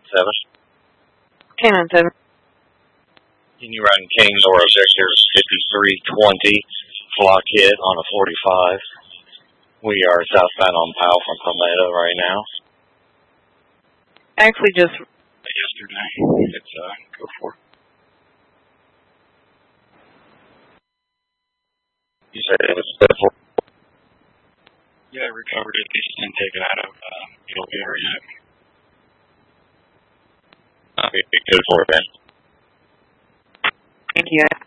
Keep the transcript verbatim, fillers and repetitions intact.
seven. K nine seven. Can you run King Nora Victor fifty-three twenty, flock hit on a forty-five. We are southbound on Powell from Palmetto right now. Actually, just yesterday. It's, uh, go for it. You said it was four. Yeah, I recovered it. They just didn't take it out of uh, the old area yet. Okay, good for it, then. thank you.